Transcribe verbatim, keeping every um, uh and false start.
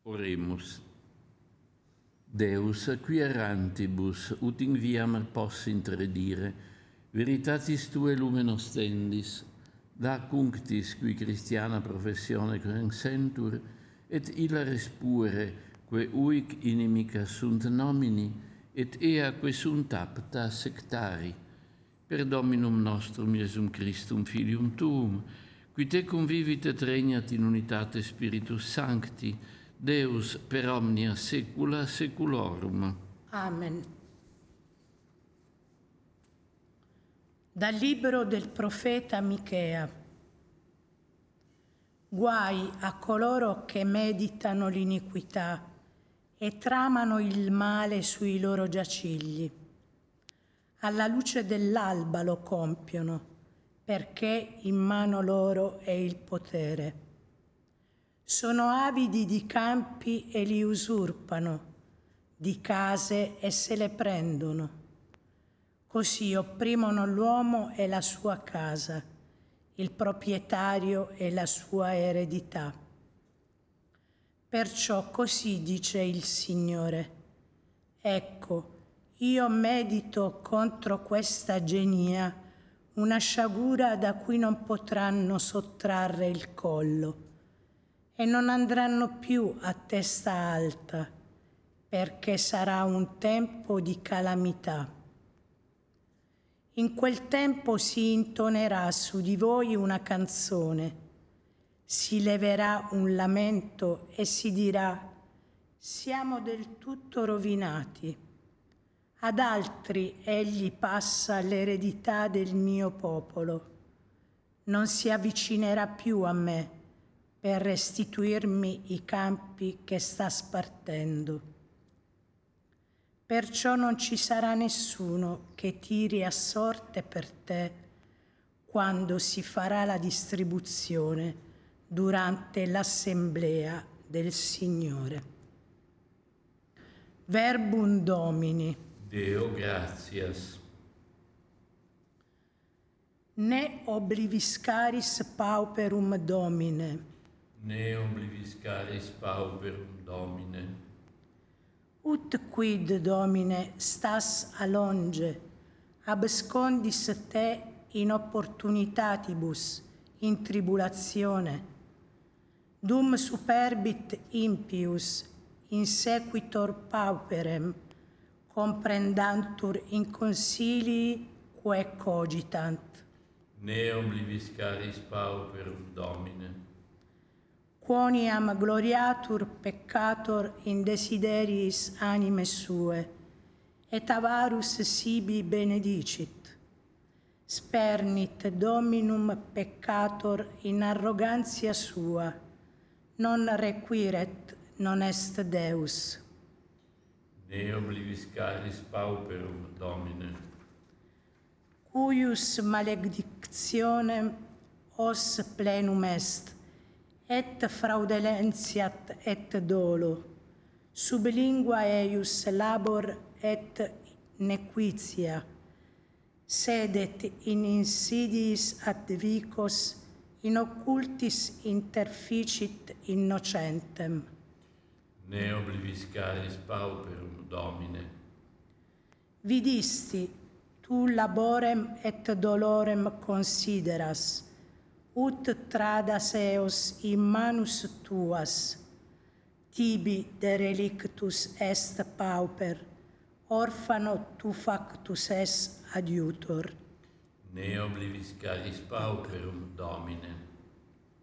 Oremus. Deus, qui errantibus, ut in viam posse intredire, veritatis tue lumen ostendis, da cunctis qui Christiana professione consentur, et illa respure, que uic inimica sunt nomini, et ea que sunt apta sectari, per Dominum nostrum Iesum Christum, Filium Tuum, qui te convivit et regnat in unitate Spiritus Sancti, Deus per omnia saecula saeculorum. Amen. Dal libro del profeta Michea. Guai a coloro che meditano l'iniquità e tramano il male sui loro giacigli. Alla luce dell'alba lo compiono, perché in mano loro è il potere. Sono avidi di campi e li usurpano, di case e se le prendono. Così opprimono l'uomo e la sua casa, il proprietario e la sua eredità. Perciò così dice il Signore: ecco, io medito contro questa genia una sciagura da cui non potranno sottrarre il collo, e non andranno più a testa alta, perché sarà un tempo di calamità. In quel tempo si intonerà su di voi una canzone, si leverà un lamento e si dirà: siamo del tutto rovinati. Ad altri egli passa l'eredità del mio popolo. Non si avvicinerà più a me per restituirmi i campi che sta spartendo. Perciò non ci sarà nessuno che tiri a sorte per te quando si farà la distribuzione durante l'assemblea del Signore. Verbum Domini. Deo gratias. Ne obliviscaris pauperum Domine. Ne obliviscaris pauperum Domine. Ut quid, Domine, stas alonge, abscondis te in opportunitatibus, in tribulatione. Dum superbit impius, in sequitor pauperem, comprendantur in consilii quae cogitant. Ne obliviscaris pauperum Domine. Quoniam gloriatur peccator in desideriis anime sue, et avarus sibi benedicit. Spernit Dominum peccator in arrogantia sua, non requiret, non est Deus. Ne obliviscaris pauperum Domine. Cuius maledictionem os plenum est, et fraudulentiat et dolo, sub lingua eius labor et nequitia, sedet in insidiis advicos, in occultis interficit innocentem. Ne obliviscaris pauperum Domine. Vidisti, tu laborem et dolorem consideras, ut tradas eos in manus tuas. Tibi de relictus est pauper, orfano tu factus es adiutor. Ne obliviscaris pauperum Domine.